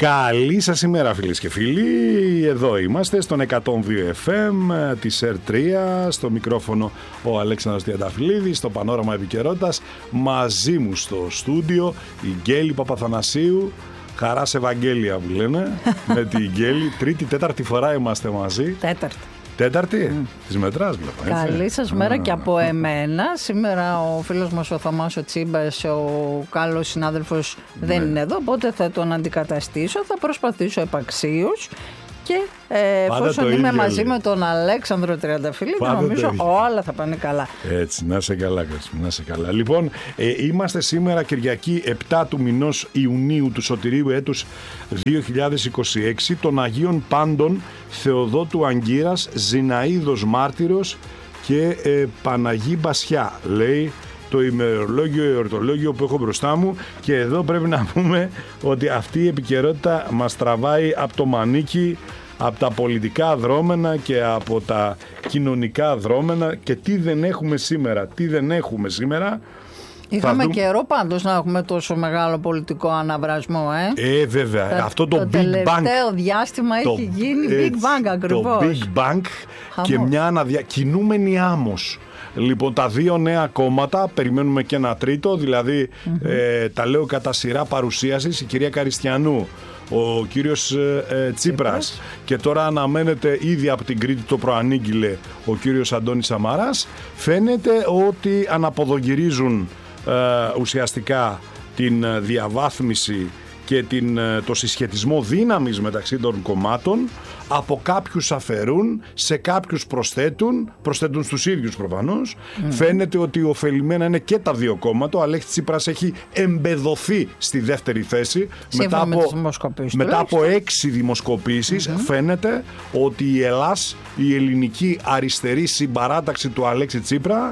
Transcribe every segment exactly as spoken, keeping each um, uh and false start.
Καλή σας ημέρα φίλες και φίλοι, εδώ είμαστε στον εκατόν δύο εφ εμ της ΕΡ τρία, στο μικρόφωνο ο Αλέξανδρος Τριανταφυλλίδης, στο πανόραμα επικαιρότητας, μαζί μου στο στούντιο η Γκέλη Παπαθανασίου, χαράς Ευαγγέλια που λένε, με την Γκέλη, τρίτη, τέταρτη φορά είμαστε μαζί. Τέταρτη. Τέταρτη, mm. της μετράς βλέπω. Καλή σας μέρα ah. και από εμένα. Σήμερα ο φίλος μας ο Θωμάς ο Τσίμπας, ο καλός συνάδελφος, δεν ναι. είναι εδώ, οπότε θα τον αντικαταστήσω, θα προσπαθήσω επαξίως. Και ε, εφόσον είμαι ίδιο, μαζί λέει. με τον Αλέξανδρο Τριανταφυλλίδη, νομίζω όλα θα πάνε καλά. Έτσι, να σε καλά, να σε καλά. Λοιπόν, ε, είμαστε σήμερα Κυριακή επτά του μηνός Ιουνίου του Σωτηρίου έτους δύο χιλιάδες είκοσι έξι, των Αγίων Πάντων Θεοδότου Αγκύρας, Ζηναΐδος Μάρτυρος και ε, Παναγή Μπασιά, λέει το ημερολόγιο, εορτολόγιο που έχω μπροστά μου, και εδώ πρέπει να πούμε ότι αυτή η επικαιρότητα μας τραβάει από το μανίκι, από τα πολιτικά δρόμενα και από τα κοινωνικά δρόμενα. Και τι δεν έχουμε σήμερα, τι δεν έχουμε σήμερα. Είχαμε δου... καιρό πάντως να έχουμε τόσο μεγάλο πολιτικό αναβρασμό, ε. Ε, βέβαια. Τα, αυτό το, το Big Bang. Το τελευταίο διάστημα το, έχει γίνει ε, Big Bang ακριβώς. Το Big Bang. Χαμός. Και μια αναδια... κινούμενη άμμος. Λοιπόν, τα δύο νέα κόμματα, περιμένουμε και ένα τρίτο, δηλαδή mm-hmm. ε, τα λέω κατά σειρά παρουσίασης, η κυρία Καριστιανού, ο κύριος ε, ε, Τσίπρας, Τσίπρας και τώρα αναμένεται ήδη από την Κρήτη, το προανήγγειλε ο κύριος Αντώνης Σαμαράς. Φαίνεται ότι αναποδογυρίζουν ε, ουσιαστικά την διαβάθμιση και την, το συσχετισμό δύναμης μεταξύ των κομμάτων. Από κάποιους αφαιρούν, σε κάποιους προσθέτουν, προσθέτουν στους ίδιους προφανώς. Mm. Φαίνεται ότι ωφελημένα είναι και τα δύο κόμματα. Ο Αλέξης Τσίπρας έχει εμπεδοθεί στη δεύτερη θέση. Μετά από, μετά από έξι δημοσκοπήσεις mm-hmm. φαίνεται ότι η Ελλάς, η ελληνική αριστερή συμπαράταξη του Αλέξη Τσίπρα,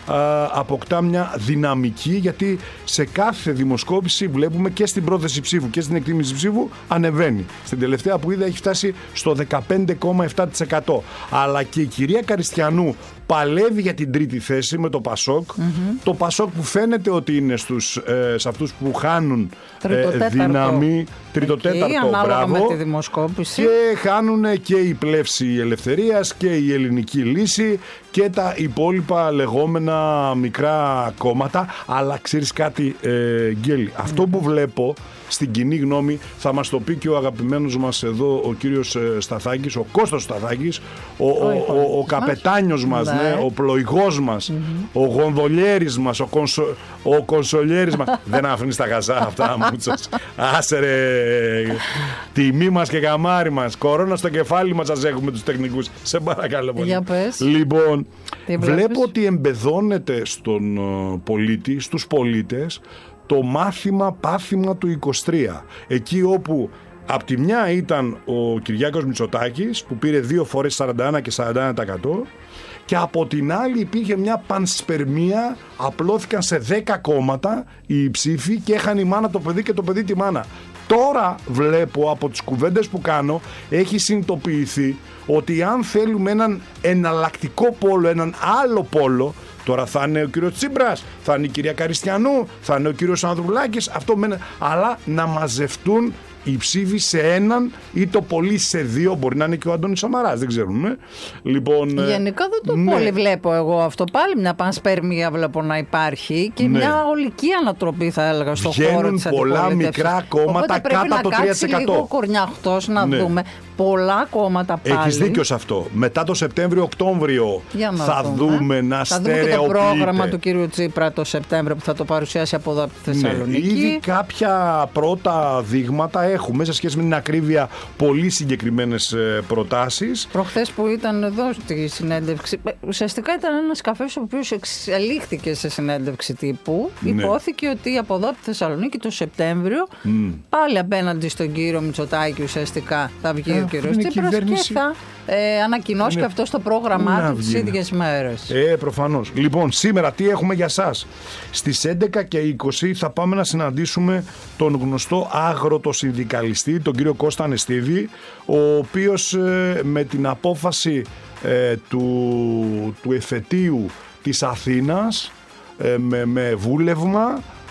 αποκτά μια δυναμική, γιατί σε κάθε δημοσκόπηση βλέπουμε και στην πρόθεση ψήφου και στην εκτίμηση ψήφου ανεβαίνει. Στην τελευταία που είδα έχει φτάσει στο δεκαπέντε κόμμα επτά τοις εκατό. Αλλά και η κυρία Καριστιανού παλεύει για την τρίτη θέση με το Πασόκ. Mm-hmm. Το Πασόκ που φαίνεται ότι είναι στους, ε, σε αυτούς που χάνουν ε, δύναμη. Τριτοτέταρτο, ανάλογα με τη δημοσκόπηση. Και χάνουν και η Πλεύση Ελευθερίας και η Ελληνική Λύση και τα υπόλοιπα λεγόμενα μικρά κόμματα. Αλλά ξέρεις κάτι, ε, Γκέλη, mm. αυτό που βλέπω στην κοινή γνώμη, θα μας το πει και ο αγαπημένος μας εδώ ο κύριος Σταθάκης, ο Κώστας Σταθάκης, ο, ο, ο, ο, ο καπετάνιος μας, ναι. Ναι, ο πλοηγός μας, mm-hmm. ο γονδολιέρης μας, ο, κονσο, ο κονσολιέρης μας. Δεν αφήνεις τα γαζά αυτά, μούτσας. Άσε ρε, τιμή μας και γαμάρι μας, κορώνα στο κεφάλι μας σας έχουμε τους τεχνικούς. Σε παρακαλώ πολύ. Για πες. Λοιπόν, βλέπω ότι εμπεδώνεται στον πολίτη, στους πολίτες, το μάθημα πάθημα του είκοσι τρία. Εκεί όπου απ' τη μια ήταν ο Κυριάκος Μητσοτάκης που πήρε δύο φορές σαράντα ένα και σαράντα ένα τοις εκατό, και από την άλλη υπήρχε μια πανσπερμία, απλώθηκαν σε δέκα κόμματα οι ψήφοι και έχανε η μάνα το παιδί και το παιδί τη μάνα. Τώρα βλέπω από τις κουβέντες που κάνω, έχει συνειδητοποιηθεί ότι αν θέλουμε έναν εναλλακτικό πόλο, έναν άλλο πόλο, τώρα θα είναι ο κύριος Τσίπρας, θα είναι η κυρία Καριστιανού, θα είναι ο κύριος Ανδρουλάκης, αυτό μένε, αλλά να μαζευτούν οι ψήφοι σε έναν ή το πολύ σε δύο, μπορεί να είναι και ο Αντώνης Σαμαράς, δεν ξέρουμε. Λοιπόν, γενικά δεν το ναι. πολύ βλέπω εγώ αυτό. Πάλι μια πανσπερμία βλέπω να υπάρχει και ναι. μια ολική ανατροπή, θα έλεγα, στον Βγαίνουν χώρο της αντιπολίτευσης. πολλά μικρά κόμματα κάτω το τρία τοις εκατό. Πρέπει να κάτσει λίγο κορνιαχτός να ναι. δούμε. Πολλά κόμματα πάλι. Έχεις δίκιο σε αυτό. Μετά το Σεπτέμβριο-Οκτώβριο θα δούμε, δούμε να θα στερεοποιείται. Θα δούμε και το πρόγραμμα του κύριου Τσίπρα το Σεπτέμβριο που θα το παρουσιάσει από εδώ από τη Θεσσαλονίκη. Ναι, ήδη κάποια πρώτα δείγματα έχουμε σε σχέση με την ακρίβεια, πολύ συγκεκριμένες προτάσεις. Προχθές που ήταν εδώ στη συνέντευξη, ουσιαστικά ήταν ένας καφές ο οποίος εξελίχθηκε σε συνέντευξη τύπου. Ναι. Υπόθηκε ότι από εδώ από τη Θεσσαλονίκη το Σεπτέμβριο mm. πάλι απέναντι στον κύριο Μητσοτάκη ουσιαστικά θα βγει ο κύριος Τσίπρας κυβέρνηση... και θα ε, ανακοινώσει είναι... και αυτό στο πρόγραμμά του τις ίδιες μέρες. Ε, προφανώς. Λοιπόν, σήμερα τι έχουμε για σας? Στις έντεκα και είκοσι θα πάμε να συναντήσουμε τον γνωστό άγρωτο συνδικαλιστή, τον κύριο Κώστα Ανεστίδη, ο οποίος ε, με την απόφαση ε, του, του εφετείου της Αθήνας, ε, με, με βούλευμα,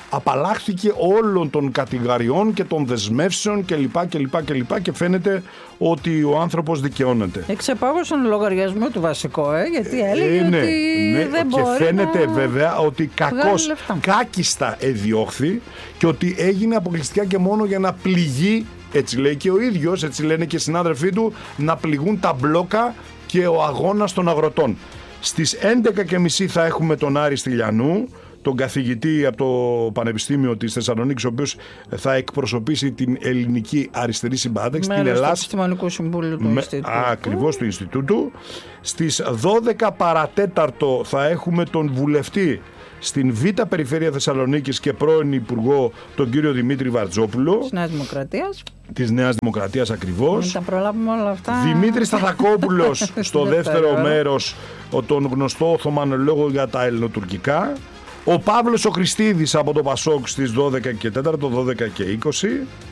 απαλλάχθηκε όλων των κατηγοριών και των δεσμεύσεων κλπ. κλπ, κλπ και φαίνεται ότι ο άνθρωπος δικαιώνεται. Εξεπάγωσαν λογαριασμό του βασικό, ε, γιατί έλεγε ε, ναι, ότι ναι, δεν και μπορεί φαίνεται να βέβαια ότι κακώς, κάκιστα εδιώχθη και ότι έγινε αποκλειστικά και μόνο για να πληγεί, έτσι λέει και ο ίδιος, έτσι λένε και οι συνάδελφοί του, να πληγούν τα μπλόκα και ο αγώνας των αγροτών. Στις έντεκα και μισή θα έχουμε τον Άρη Στυλιανού, τον καθηγητή από το Πανεπιστήμιο της Θεσσαλονίκης, ο οποίος θα εκπροσωπήσει την ελληνική αριστερή συμπαράταξη, την Ελλάδα. του Επιστημονικού Συμβούλου του με, Ινστιτούτου. Ακριβώς του Ινστιτούτου. Στις δώδεκα παρατέταρτο θα έχουμε τον βουλευτή στην Β' Περιφέρεια Θεσσαλονίκης και πρώην Υπουργό, τον κύριο Δημήτρη Βαρτζόπουλο. Της Νέας Δημοκρατίας. Της Νέας Δημοκρατίας ακριβώς. Μην τα προλάβουμε όλα αυτά. Δημήτρης Σταθακόπουλος στο δεύτερο μέρος, τον γνωστό Οθωμανολόγο για τα ελληνοτουρκικά. Ο Παύλος ο Χριστίδης από το Πασόκ στις δώδεκα και τέσσερα, δώδεκα και είκοσι.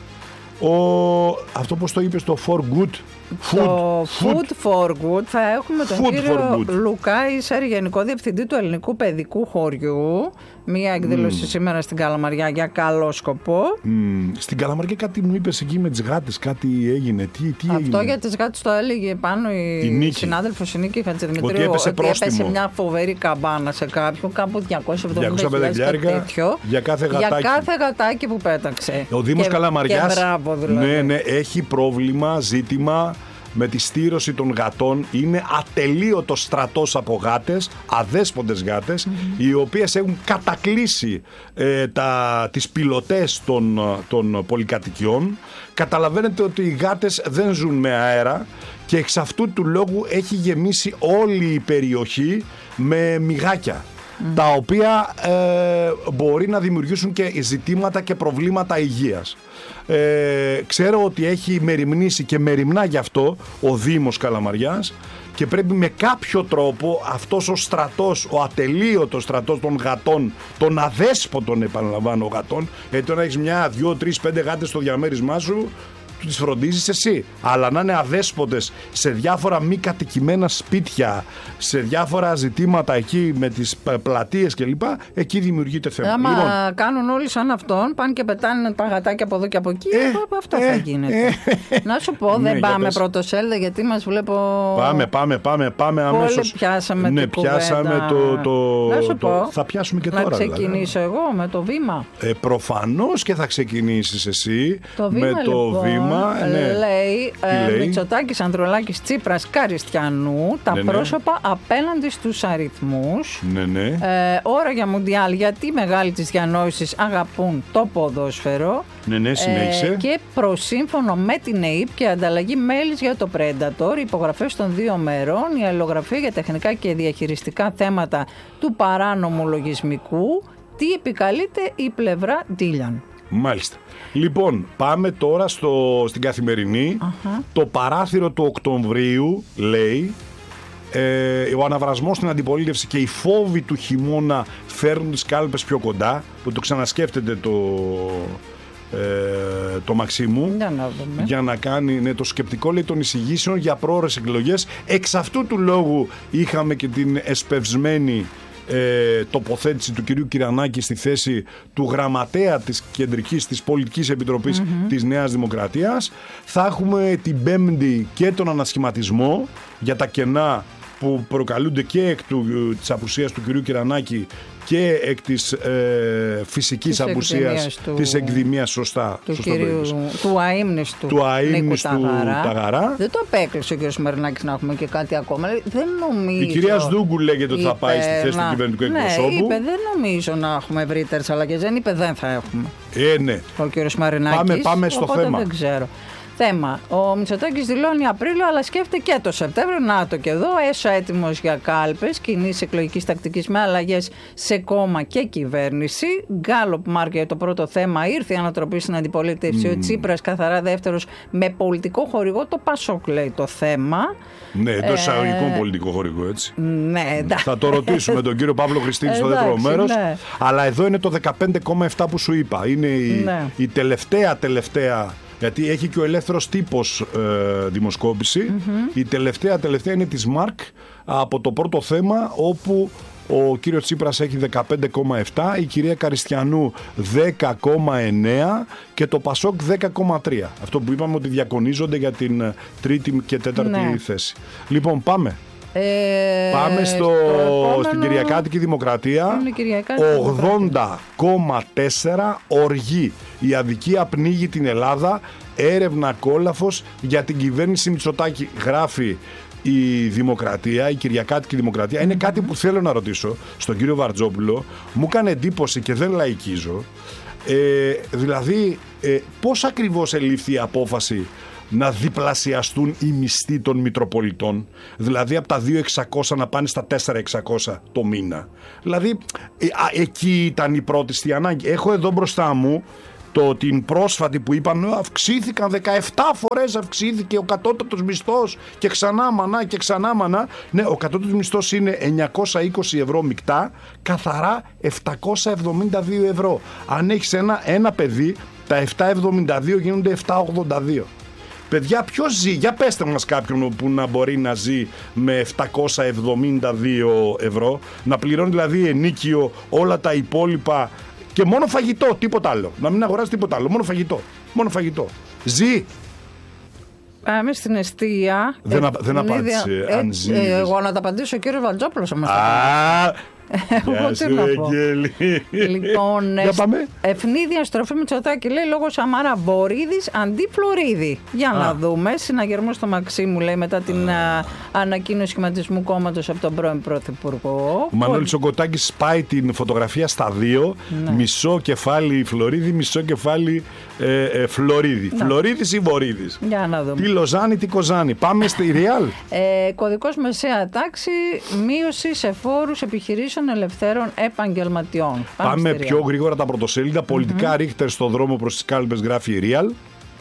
Ο... Αυτό πώς το είπες, το For Good. Food, το food, food for Good θα έχουμε τον food κύριο Λουκά Ισέρη, Γενικό Διευθυντή του Ελληνικού Παιδικού Χωριού. Μία εκδήλωση mm. σήμερα στην Καλαμαριά για καλό σκοπό. Mm. Στην Καλαμαριά κάτι μου είπες εκεί με τις γάτες, κάτι έγινε. Τι, τι Αυτό έγινε? για τις γάτες το έλεγε πάνω η, η συνάδελφος η Νίκη Χατζηδημητρίου. Ότι έπεσε πρόστιμο. Έπεσε μια φοβερή καμπάνα σε κάποιον, κάπου διακόσια εβδομήντα χιλιάδες για κάθε γατάκι. Για κάθε γατάκι που πέταξε. Ο Δήμος και, Καλαμαριάς και μπράβο, δηλαδή. ναι, ναι, έχει πρόβλημα, ζήτημα με τη στήρωση των γατών. Είναι ατελείωτος στρατός από γάτες, αδέσποντες γάτες, mm-hmm. οι οποίες έχουν κατακλείσει ε, τα, τις πιλωτές των, των πολυκατοικιών. Καταλαβαίνετε ότι οι γάτες δεν ζουν με αέρα και εξ αυτού του λόγου έχει γεμίσει όλη η περιοχή με μυγάκια. Mm. Τα οποία ε, μπορεί να δημιουργήσουν και ζητήματα και προβλήματα υγείας. Ε, ξέρω ότι έχει μεριμνήσει και μεριμνά γι' αυτό ο Δήμος Καλαμαριάς και πρέπει με κάποιο τρόπο αυτός ο στρατός, ο ατελείωτος στρατός των γατών, των αδέσποτων επαναλαμβάνω γατών, γιατί όταν έχεις μια, δυο, τρεις, πέντε γάτες στο διαμέρισμά σου, τις φροντίζεις εσύ, αλλά να είναι αδέσποτες σε διάφορα μη κατοικημένα σπίτια, σε διάφορα ζητήματα εκεί με τις πλατείες κλπ, εκεί δημιουργείται θέμα. Άμα λοιπόν, κάνουν όλοι σαν αυτόν, πάνε και πετάνε τα γατάκια από εδώ και από εκεί, ε, αυτό ε, θα γίνεται. Ε, να σου πω, δεν ναι, πάμε πρωτοσέλιδα, γιατί μας βλέπω. Πάμε, πάμε, πάμε, πάμε αμέσως. Όλοι πιάσαμε ναι, την πιάσαμε το, το, να σου το, πω, θα πιάσουμε και να τώρα. Να ξεκινήσω δηλαδή. εγώ με το βήμα. Ε, προφανώς και θα ξεκινήσεις εσύ το βήμα, με το λοιπόν, βήμα. Ναι. Λέει, ε, λέει? Μητσοτάκης, Ανδρουλάκης, Τσίπρας, Καριστιανού, τα ναι, πρόσωπα ναι. απέναντι στους αριθμούς. Ναι, ναι. Ε, ώρα για Μουντιάλ, γιατί μεγάλοι της διανόησης αγαπούν το ποδόσφαιρο. Ναι, ναι, συνέχισε. Ε, και προσύμφωνο με την ΕΥΠ και ανταλλαγή μέλης για το Predator, υπογραφές των δύο μερών, η αλληλογραφία για τεχνικά και διαχειριστικά θέματα του παράνομου λογισμικού. Τι επικαλείται η πλευρά Ντίλιαν. Μάλιστα. Λοιπόν, πάμε τώρα στο, στην Καθημερινή. Uh-huh. Το παράθυρο του Οκτωβρίου λέει ε, ο αναβρασμός στην αντιπολίτευση και οι φόβοι του χειμώνα φέρνουν τις κάλπες πιο κοντά, που το ξανασκέφτεται το, ε, το Μαξίμου για να, για να κάνει ναι, το σκεπτικό λέει των εισηγήσεων για πρόορες εκλογές. Εξ αυτού του λόγου είχαμε και την εσπευσμένη Ε, τοποθέτηση του κυρίου Κυρανάκη στη θέση του γραμματέα της κεντρικής της πολιτικής επιτροπής mm-hmm. της Νέας Δημοκρατίας. Θα έχουμε την Πέμπτη και τον ανασχηματισμό για τα κενά που προκαλούνται και εκ του, της απουσίας του κυρίου Κυρανάκη και εκ της ε, φυσικής της απουσίας του, της εκδημίας, σωστά. Του, σωστά κυρίου, του αείμνηστου του αείμνηστου Ταγαρά. Ταγαρά. Δεν το απέκλεισε ο κύριος Μαρινάκης να έχουμε και κάτι ακόμα. Δεν νομίζω. Η κυρία Σδούγκου λέγεται ότι θα πάει στη θέση να, του κυβερνητικού ναι, εκπροσώπου. Είπε, δεν νομίζω να έχουμε ευρύτερες αλλαγές. Δεν είπε, δεν θα έχουμε. Ε, ναι. Ο κύριος Μαρινάκης. Πάμε, πάμε στο οπότε θέμα. Δεν ξέρω. Θέμα. Ο Μητσοτάκης δηλώνει Απρίλιο, αλλά σκέφτεται και το Σεπτέμβριο. Να το και εδώ. Έσω έτοιμος για κάλπες κοινή εκλογική τακτική με αλλαγές σε κόμμα και κυβέρνηση. Γκάλοπ Μάρκ για το πρώτο θέμα. Ήρθε η ανατροπή στην αντιπολίτευση. Mm. Ο Τσίπρας καθαρά δεύτερος με πολιτικό χορηγό. Το Πασόκ λέει το θέμα. Ναι, εντός εισαγωγικών ε... πολιτικό χορηγό, έτσι. Ναι, εντάξει. Θα το ρωτήσουμε τον κύριο Παύλο Χριστίδη στο δεύτερο μέρος. Ναι. Αλλά εδώ είναι το δεκαπέντε κόμμα επτά που σου είπα. Είναι η, ναι. η τελευταία τελευταία. Γιατί έχει και ο ελεύθερος τύπος ε, δημοσκόπηση. Mm-hmm. Η τελευταία τελευταία είναι της Μάρκ από το πρώτο θέμα, όπου Ο κύριος Τσίπρας έχει δεκαπέντε κόμμα επτά, η κυρία Καριστιανού δέκα κόμμα εννέα και το Πασόκ δέκα κόμμα τρία. Αυτό που είπαμε ότι διακονίζονται για την τρίτη και τέταρτη ναι. θέση. Λοιπόν, πάμε. Ε, Πάμε στο, επόμενο... στην Κυριακάτικη Δημοκρατία. ογδόντα κόμμα τέσσερα οργή. Η αδικία πνίγει την Ελλάδα. Έρευνα κόλαφος για την κυβέρνηση Μητσοτάκη. Γράφει η Δημοκρατία, η Κυριακάτικη Δημοκρατία. Είναι κάτι που θέλω να ρωτήσω στον κύριο Βαρτζόπουλο. Μου έκανε εντύπωση και δεν λαϊκίζω. Ε, δηλαδή, ε, πώς ακριβώς ελήφθη η απόφαση να διπλασιαστούν οι μισθοί των Μητροπολιτών, δηλαδή από τα δύο χιλιάδες εξακόσια να πάνε στα τέσσερα χιλιάδες εξακόσια το μήνα. Δηλαδή ε, α, εκεί ήταν η πρώτη στη ανάγκη. Έχω εδώ μπροστά μου το, την πρόσφατη που είπαν αυξήθηκαν δεκαεπτά φορές, αυξήθηκε ο κατώτατος μισθός και ξανά μανά και ξανά μανά. Ναι, ο κατώτατος μισθός είναι εννιακόσια είκοσι ευρώ μεικτά, καθαρά επτακόσια εβδομήντα δύο ευρώ. Αν έχεις ένα, ένα παιδί, τα επτακόσια εβδομήντα δύο γίνονται επτακόσια ογδόντα δύο. Παιδιά, ποιος ζει, για πέστε μας κάποιον που να μπορεί να ζει με επτακόσια εβδομήντα δύο ευρώ, να πληρώνει δηλαδή ενίκιο όλα τα υπόλοιπα και μόνο φαγητό, τίποτα άλλο. Να μην αγοράζει τίποτα άλλο, μόνο φαγητό. Μόνο φαγητό. Ζει. Πάμε στην εστία. Δεν, ε, δεν απάντησε ε, αν ζει. Ε, εγώ να τα απαντήσω ο κύριος Βαλτζόπουλος. Γεια σου, Εγγέλη. Λοιπόν, ευνίδια στροφή Μητσοτάκη, λέει, λόγω Σαμάρα Βορίδης αντί Φλωρίδη. Για να δούμε. Συναγερμό στο Μαξίμου, λέει, μετά την ανακοίνωση σχηματισμού κόμματος από τον πρώην Πρωθυπουργό. Ο Μανώλης Κοτάκης σπάει την φωτογραφία στα δύο. Μισό κεφάλι Φλωρίδη, μισό κεφάλι Φλωρίδη. Φλωρίδης ή Βορίδης. Για να δούμε. Τι Λοζάνη, τι Κοζάνη. Πάμε στη Ριάλ. Κωδικός μεσαία τάξη, μείωση σε φόρους επιχειρήσεων ελευθέρων επαγγελματιών. Πάμε, Πάμε πιο γρήγορα τα πρωτοσέλιδα. Mm-hmm. Πολιτικά ρίχτερ στο δρόμο προς τις κάλπες, γράφει η Real.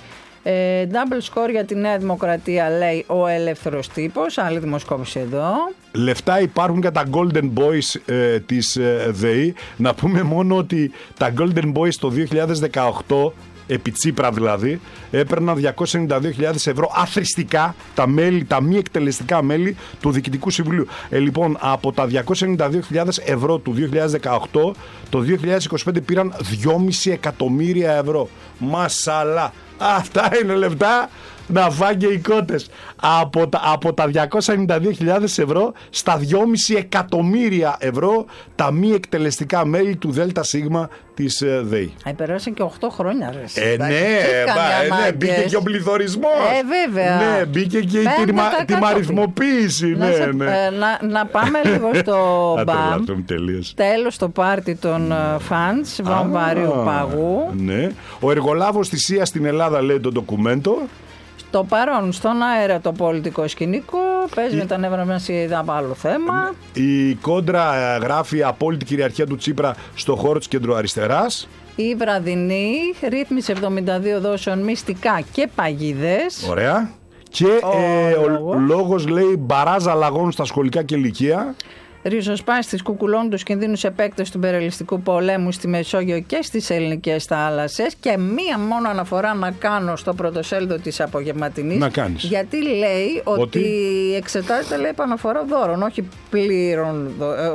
Ε, double score για τη Νέα Δημοκρατία, λέει ο Ελεύθερος Τύπος. Άλλη δημοσκόπηση εδώ. Λεφτά υπάρχουν για τα Golden Boys ε, της ε, ΔΕΗ. Να πούμε μόνο ότι τα Golden Boys το δύο χιλιάδες δεκαοκτώ, επί Τσίπρα δηλαδή, έπαιρναν διακόσιες ενενήντα δύο χιλιάδες ευρώ αθρηστικά τα μέλη, τα μη εκτελεστικά μέλη του Διοικητικού Συμβουλίου. Ε, λοιπόν, από τα διακόσιες ενενήντα δύο χιλιάδες ευρώ του δύο χιλιάδες δεκαοκτώ, το δύο χιλιάδες είκοσι πέντε πήραν δυόμισι εκατομμύρια ευρώ. Μασαλά. Αυτά είναι λεφτά να φάγε οι κότες. Από τα, από τα διακόσιες ενενήντα δύο χιλιάδες ευρώ στα δυόμισι εκατομμύρια ευρώ τα μη εκτελεστικά μέλη του ΔΣ της ΔΕΗ. Ε, περάσαν και οκτώ χρόνια, ρε. Ε, ναι, μπα, ναι, μπήκε και ο πληθωρισμός. Ε, βέβαια. Ναι, μπήκε και η τιμαριθμοποίηση. Ναι, να, σε, ναι. ε, να, να πάμε λίγο στο μπαμ. Τέλος το πάρτι των φαντς, βαμβάριου παγού. Ναι. Ο εργολάβος της ΣΥΑ στην Ελλάδα, λέει το ντοκουμέντο. Το παρόν στον αέρα το πολιτικό σκηνικό, παίζει η... με τα νεύρα μας από άλλο θέμα. Η κόντρα γράφει απόλυτη κυριαρχία του Τσίπρα στο χώρο της κεντροαριστεράς. Η βραδινή ρύθμιση εβδομήντα δύο δόσεων μυστικά και παγίδες. Ωραία. Και ο, ε, λόγος. ο λόγος, λέει, μπαράζ αλλαγών στα σχολικά και λυκεία. Ριζοσπάσεις της κουκουλώνουν κινδύνους επέκτασης του υπερελιστικού πολέμου στη Μεσόγειο και στις ελληνικές θάλασσες. Και μία μόνο αναφορά να κάνω στο πρωτοσέλιδο της απογευματινής. Να κάνεις. Γιατί λέει ότι, ότι... εξετάζεται, λέει, επαναφορά δώρων, όχι πλήρων, ε,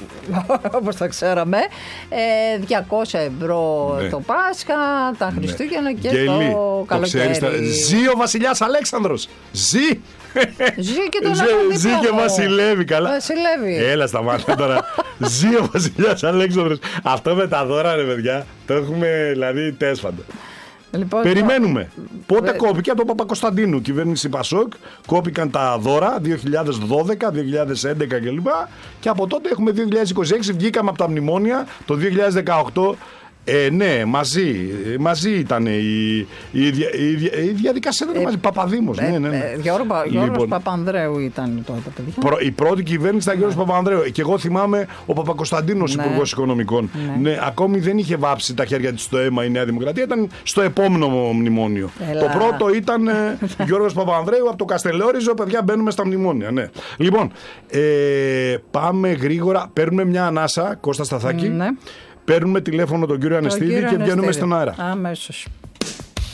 όπως τα ξέραμε, ε, διακόσια ευρώ ναι. το Πάσχα, τα Χριστούγεννα ναι. και Γελή. το καλοκαίρι. Το ζει ο βασιλιάς Αλέξανδρος. Ζει. Ζει και τον Ζει, ζει και βασιλεύει, καλά. Βασιλεύει. Έλα, σταμάτα τώρα. Ζει ο βασιλιάς Αλέξανδρος. Αυτό με τα δώρα, ρε παιδιά, το έχουμε δηλαδή τέσφαντο. Λοιπόν, περιμένουμε. Το... Πότε Βε... κόπηκε από τον Παπακοσταντίνου, κυβέρνηση Πασόκ, κόπηκαν τα δώρα δύο χιλιάδες δώδεκα, δύο χιλιάδες έντεκα κλπ. Και από τότε έχουμε δύο χιλιάδες είκοσι έξι, βγήκαμε από τα μνημόνια το δύο χιλιάδες δεκαοκτώ. Ε, ναι, μαζί, μαζί ήταν η, η, η, η διαδικασία. Ήταν ε, μαζί. Παπαδήμος. Ε, ναι, ναι, ναι. Ε, Γιώργο, Γιώργος λοιπόν, Παπανδρέου ήταν τότε, παιδιά. Προ, η πρώτη κυβέρνηση ήταν Γιώργος Παπανδρέου. Και εγώ θυμάμαι ο Παπακοσταντίνος, ναι. υπουργός Οικονομικών. Ναι. Ναι, ακόμη δεν είχε βάψει τα χέρια της στο αίμα η Νέα Δημοκρατία. Ήταν στο επόμενο μνημόνιο. Έλα. Το πρώτο ήταν ε, Γιώργος Παπανδρέου από το Καστελόριζο. Παιδιά, μπαίνουμε στα μνημόνια. Ναι. Λοιπόν, ε, πάμε γρήγορα. Παίρνουμε μια ανάσα, Κώστα Σταθάκη. Ναι. Παίρνουμε τηλέφωνο τον κύριο Ανεστίδη και βγαίνουμε στον αέρα. Αμέσως.